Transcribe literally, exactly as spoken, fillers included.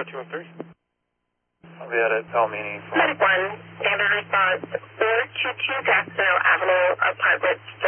two one three. I'll be at it, Palmini. Medic one, standard response, four two two Jacksonville Avenue, apartment